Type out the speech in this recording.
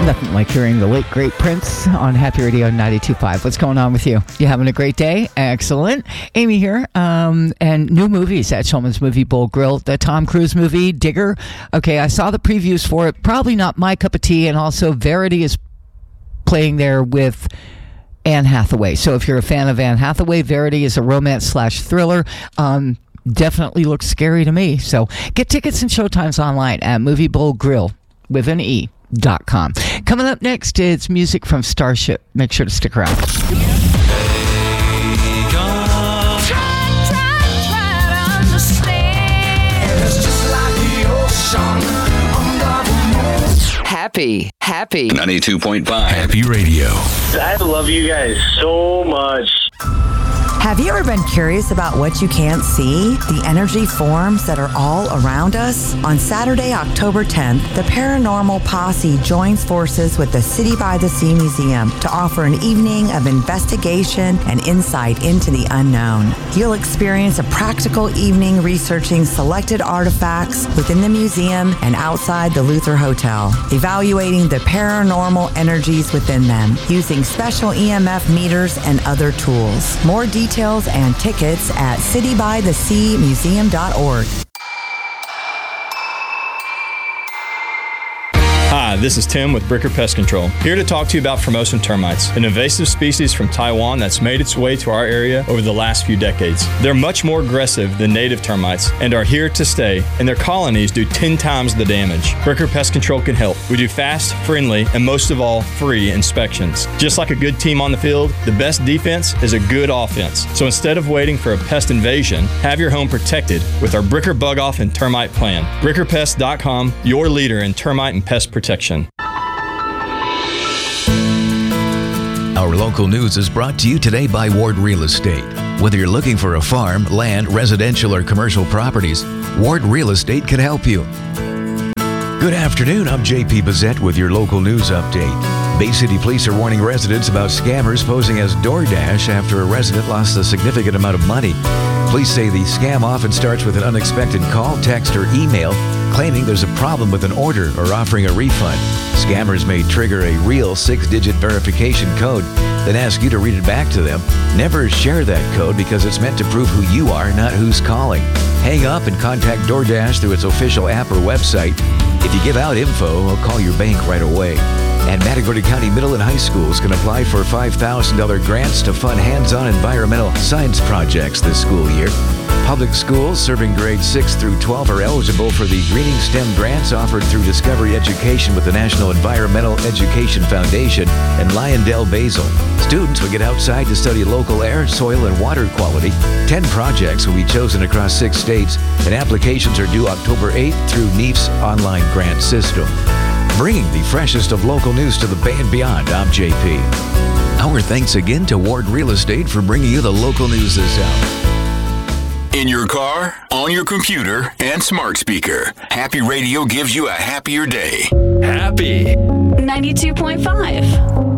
Nothing like hearing the late, great Prince on Happy Radio 92.5. What's going on with you? You having a great day? Excellent. Amy here. And new movies at Shulman's Movie Bowl Grill. The Tom Cruise movie, Digger. Okay, I saw the previews for it. Probably not my cup of tea. And also, Verity is playing there with Anne Hathaway. So if you're a fan of Anne Hathaway, Verity is a romance/thriller. Definitely looks scary to me. So get tickets and showtimes online at Movie Bowl Grill with an E.com. Coming up next, it's music from Starship. Make sure to stick around. Happy 92.5 Happy Radio. I love you guys so much. Have you ever been curious about what you can't see? The energy forms that are all around us? On Saturday, October 10th, the Paranormal Posse joins forces with the City by the Sea Museum to offer an evening of investigation and insight into the unknown. You'll experience a practical evening researching selected artifacts within the museum and outside the Luther Hotel, evaluating the paranormal energies within them using special EMF meters and other tools. More details and tickets at citybytheseamuseum.org. Hi, this is Tim with Bricker Pest Control, here to talk to you about Formosan termites, an invasive species from Taiwan that's made its way to our area over the last few decades. They're much more aggressive than native termites and are here to stay, and their colonies do 10 times the damage. Bricker Pest Control can help. We do fast, friendly, and most of all, free inspections. Just like a good team on the field, the best defense is a good offense. So instead of waiting for a pest invasion, have your home protected with our Bricker Bug Off and Termite Plan. BrickerPest.com, your leader in termite and pest protection. Our local news is brought to you today by Ward Real Estate. Whether you're looking for a farm, land, residential, or commercial properties, Ward Real Estate can help you. Good afternoon, I'm JP Bazette with your local news update. Bay City Police are warning residents about scammers posing as DoorDash after a resident lost a significant amount of money. Police say the scam often starts with an unexpected call, text, or email claiming there's a problem with an order or offering a refund. Scammers may trigger a real 6-digit verification code, then ask you to read it back to them. Never share that code because it's meant to prove who you are, not who's calling. Hang up and contact DoorDash through its official app or website. If you give out info, we'll call your bank right away. And Matagorda County Middle and High Schools can apply for $5,000 grants to fund hands-on environmental science projects this school year. Public schools serving grades 6 through 12 are eligible for the Greening STEM grants offered through Discovery Education with the National Environmental Education Foundation and Lyondell Basel. Students will get outside to study local air, soil, and water quality. 10 projects will be chosen across 6 states, and applications are due October 8th through NEEF's online grant system. Bringing the freshest of local news to the Bay and beyond, I'm JP. Our thanks again to Ward Real Estate for bringing you the local news this hour. In your car, on your computer, and smart speaker, Happy Radio gives you a happier day. Happy 92.5.